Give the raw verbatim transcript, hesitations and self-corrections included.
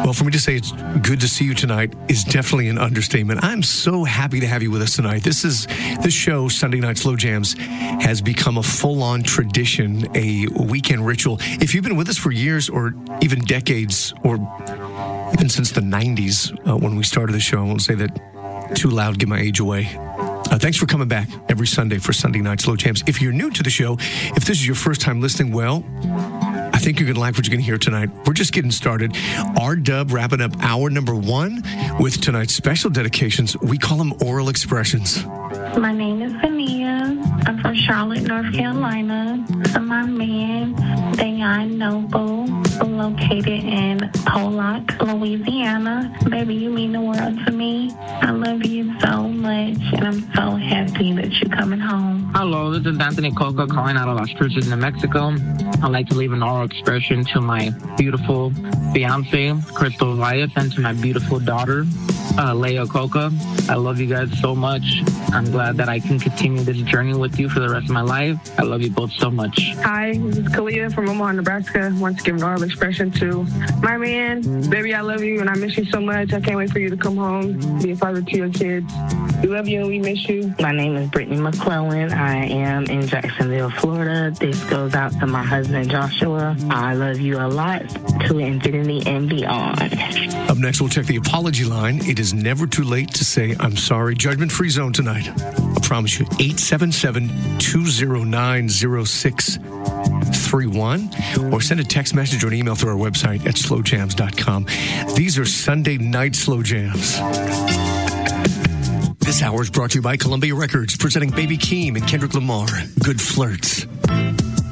Well, for me to say it's good to see you tonight is definitely an understatement. I'm so happy to have you with us tonight. This is this show, Sunday Night Slow Jams, has become a full-on tradition, a weekend ritual. If you've been with us for years or even decades or even since the nineties uh, when we started the show, I won't say that too loud, give my age away. Uh, thanks for coming back every Sunday for Sunday Night Slow Jams. If you're new to the show, if this is your first time listening, well, I think you're going to like what you're going to hear tonight. We're just getting started. R-Dub wrapping up hour number one with tonight's special dedications. We call them oral expressions. My name is Ania. I'm from Charlotte, North Carolina. So my man, Dayon Noble, located in Pollock, Louisiana. Baby, you mean the world to me. I love you so much, and I'm so happy that you're coming home. Hello, this is Anthony Coca calling out of Las Cruces, New Mexico. I'd like to leave an oral expression to my beautiful fiance, Crystal Vyeth, and to my beautiful daughter, uh, Leia Coca. I love you guys so much. I'm glad that I can continue this journey with you for the rest of my life. I love you both so much. Hi, this is Kalia from Omaha, Nebraska. I want to give an oral expression to my man. Baby, I love you and I miss you so much. I can't wait for you to come home, be a father to your kids. We love you and we miss you. My name is Brittany McClellan. I am in Jacksonville, Florida. This goes out to my husband, Joshua. I love you a lot, to infinity and beyond. Up next, we'll check the apology line. It is never too late to say I'm sorry. Judgment-free zone tonight. I promise you, eight seven seven, two zero nine, zero six three one, or send a text message or an email through our website at slow jams dot com. These are Sunday Night Slow Jams. This hour is brought to you by Columbia Records, presenting Baby Keem and Kendrick Lamar, Good Flirts.